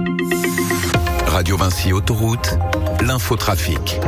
Radio Vinci Autoroute, l'infotrafic.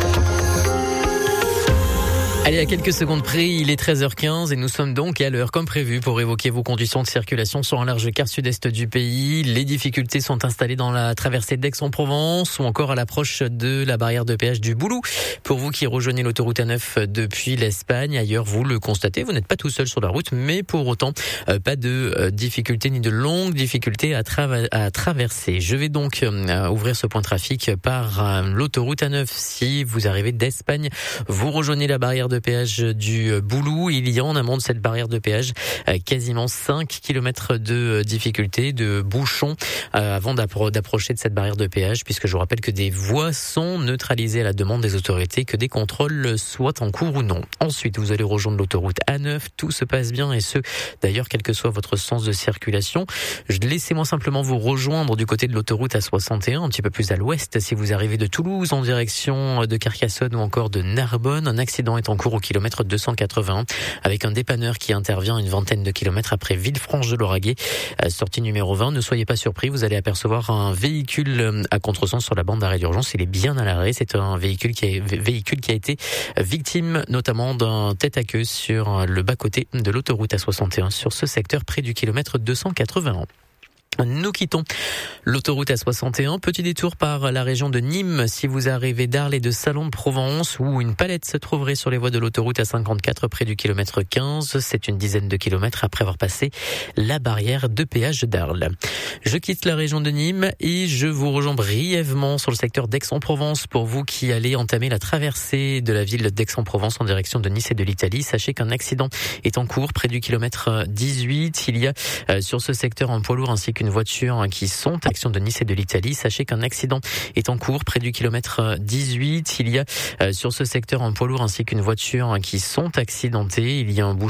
Allez, à quelques secondes près, il est 13h15 et nous sommes donc à l'heure comme prévu pour évoquer vos conditions de circulation sur un large quart sud-est du pays. Les difficultés sont installées dans la traversée d'Aix-en-Provence ou encore à l'approche de la barrière de péage du Boulou. Pour vous qui rejoignez l'autoroute A9 depuis l'Espagne, ailleurs vous le constatez, vous n'êtes pas tout seul sur la route, mais pour autant pas de difficultés ni de longues difficultés à traverser. Je vais donc ouvrir ce point trafic par l'autoroute A9. Si vous arrivez d'Espagne, vous rejoignez la barrière de péage du Boulou. Il y a en amont de cette barrière de péage quasiment 5 km de difficultés, de bouchons avant d'approcher de cette barrière de péage, puisque je vous rappelle que des voies sont neutralisées à la demande des autorités, que des contrôles soient en cours ou non. Ensuite, vous allez rejoindre l'autoroute A9. Tout se passe bien et ce, d'ailleurs, quel que soit votre sens de circulation. Laissez-moi simplement vous rejoindre du côté de l'autoroute A61, un petit peu plus à l'ouest. Si vous arrivez de Toulouse en direction de Carcassonne ou encore de Narbonne, un accident est en cours au kilomètre 281 avec un dépanneur qui intervient une vingtaine de kilomètres après Villefranche-de-L'Auragais. Sortie numéro 20, ne soyez pas surpris, vous allez apercevoir un véhicule à contresens sur la bande d'arrêt d'urgence. Il est bien à l'arrêt. C'est un véhicule qui a été victime notamment d'un tête-à-queue sur le bas-côté de l'autoroute A61 sur ce secteur près du kilomètre 281. Nous quittons l'autoroute A61. Petit détour par la région de Nîmes. Si vous arrivez d'Arles et de Salon de Provence, où une palette se trouverait sur les voies de l'autoroute A54 près du kilomètre 15, c'est une dizaine de kilomètres après avoir passé la barrière de péage d'Arles. Je quitte la région de Nîmes et je vous rejoins brièvement sur le secteur d'Aix-en-Provence pour vous qui allez entamer la traversée de la ville d'Aix-en-Provence en direction de Nice et de l'Italie. Sachez qu'un accident est en cours près du kilomètre 18. Il y a sur ce secteur un poids lourd ainsi qu'une voiture qui sont en direction de Nice et de l'Italie. Sachez qu'un accident est en cours près du kilomètre 18. Il y a sur ce secteur un poids lourd ainsi qu'une voiture qui sont accidentées. Il y a un